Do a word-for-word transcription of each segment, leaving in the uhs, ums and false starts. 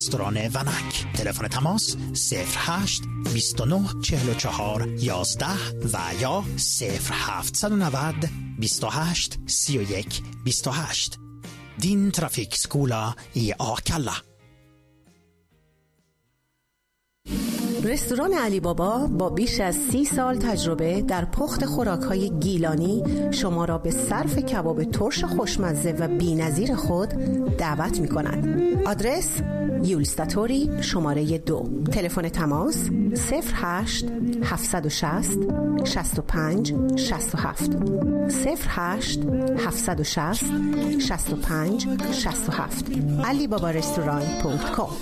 رستوران ونک. تلفن تماس صفر هشت بیست و نه چهل و چهار یازده و یا صفر هفت نه نه بیست و هشت سی و یک بیست و هشت. دین ترافیک سکولا ای آکلا. رستوران علی بابا با بیش از سی سال تجربه در پخت خوراک‌های گیلانی شما را به صرف کباب ترش خوشمزه و بی‌نظیر خود دعوت می‌کند. آدرس یولستاتوری شماره دو. تلفن تماس صفر هشت هفت شصت شصت و پنج شصت و هفت صفر هشت هفت شصت شصت و پنج شصت و هفت. علی بابا رستوران دات کام.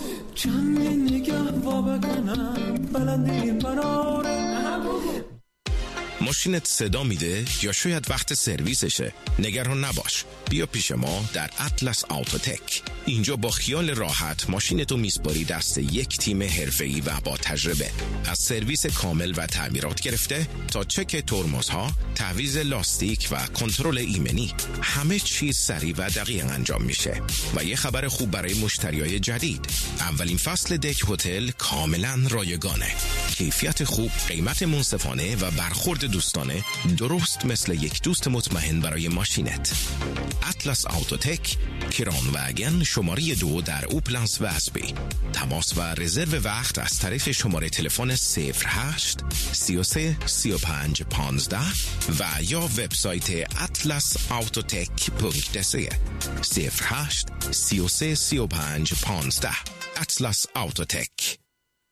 ماشینت صدا میده یا شاید وقت سرویسشه؟ نگران نباش، بیا پیش ما در اطلس آوتوتک. اینجا با خیال راحت ماشینتو میسپاری دست یک تیم حرفه‌ای و با تجربه. از سرویس کامل و تعمیرات گرفته تا چک ترمزها، تعویض لاستیک و کنترل ایمنی، همه چیز سریع و دقیق انجام میشه. و یه خبر خوب برای مشتریای جدید، اولین فصل دک هتل کاملا رایگانه. کیفیت خوب، قیمت منصفانه و برخورد دوستانه، درست مثل یک دوست مطمئن برای ماشینت. اطلس آوتوتک، کران وگن شماره دو در اوپلنس و اسبی. تماس و رزرو وقت از طریق شماره تلفن صفر هشت سی و سه سی و پنج پانزده و یا وبسایت اطلس آوتوتک دات سی. صفر هشت سی و سه سی و پنج پانزده. اطلس آوتوتک.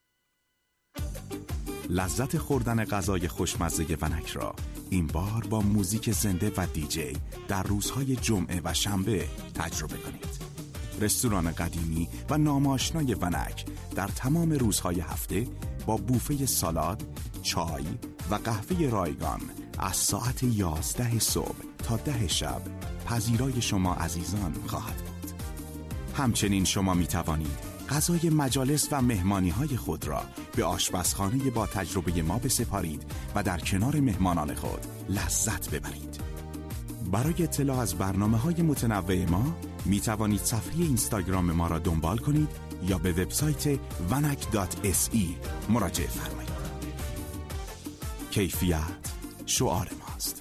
لذت خوردن غذای خوشمزه ونک را این بار با موزیک زنده و دیجی در روزهای جمعه و شنبه تجربه کنید. رستوران قدیمی و ناماشنای ونک در تمام روزهای هفته با بوفه سالاد، چای و قهوه رایگان از ساعت یازده صبح تا ده شب پذیرای شما عزیزان خواهد بود. همچنین شما می توانید غذای مجالس و مهمانی‌های خود را به آشپزخانه با تجربه ما بسپارید و در کنار مهمانان خود لذت ببرید. برای اطلاع از برنامه‌های متنوع ما می توانید صفحه اینستاگرام ما را دنبال کنید یا به وبسایت ونک دات اس ای مراجعه فرمایید. کیفیت شعار ماست.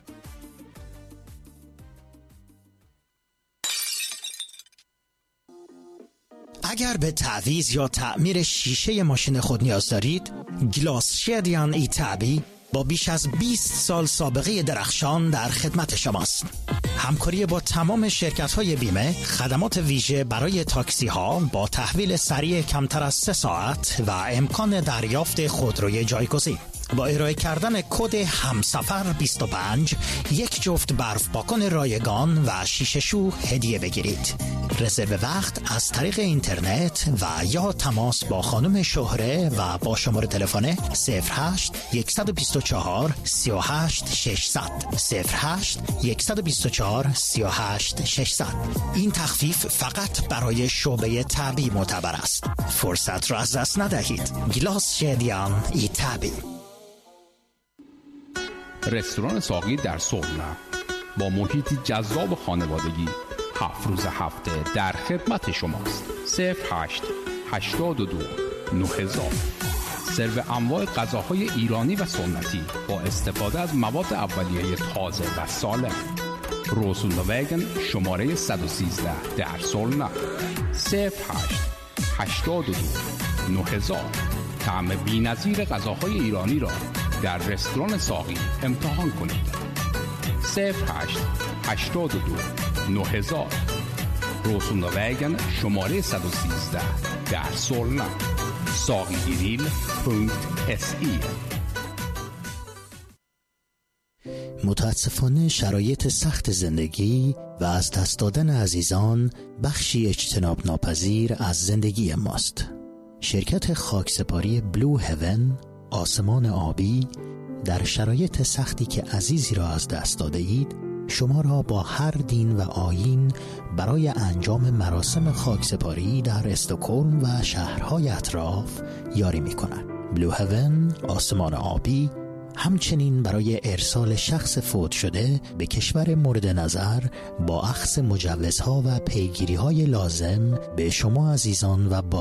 اگر به تعویض یا تعمیر شیشه ماشین خود نیاز دارید، گلاس شدیان ایتابی با بیش از بیست سال سابقه درخشان در خدمت شماست. همکاری با تمام شرکت‌های بیمه، خدمات ویژه برای تاکسی ها با تحویل سریع کمتر از سه ساعت و امکان دریافت خودروی جایگزین. با ارائه کردن کد همسفر بیست و پنج یک جفت برف پاکن رایگان و شیشه شو هدیه بگیرید. رزرو وقت از طریق اینترنت و یا تماس با خانم شهره و با شماره تلفن صفر هشت یک دو چهار سه هشت شش صفر صفر صفر هشت یک دو چهار سه هشت شش صفر. این تخفیف فقط برای شعبه تعبی معتبر است. فرصت را از دست ندهید. گلاس شدیان ایتابی. رستوران ساقی در سرنا با محیطی جذاب خانوادگی هفت روز هفته در خدمت شماست. صفر هشت هشتاد و دو نه هزار. سرو انواع غذاهای ایرانی و سنتی با استفاده از مواد اولیه تازه و سالم. روسون وگن شماره صد و سیزده در سرنا. صفر هشت هشتاد و دو نه هزار. طعم بی‌نظیر غذاهای ایرانی را در رستوران ساقی امتحان کنید. صفر هشت هشتاد و دو نه هزار. روسون وگن شماره صد و سیزده در سولنا. ساقی گریل پونکت اس ای. متاسفانه شرایط سخت زندگی و از دست دادن عزیزان بخشی اجتناب ناپذیر از زندگی ماست. شرکت خاکسپاری بلو هیون، آسمان آبی، در شرایط سختی که عزیزی را از دست داده اید شما را با هر دین و آیین برای انجام مراسم خاکسپاری در استکهلم و شهرهای اطراف یاری می کند. بلو هیون، آسمان آبی، همچنین برای ارسال شخص فوت شده به کشور مورد نظر با اخذ مجوزها و پیگیری‌های لازم به شما عزیزان و با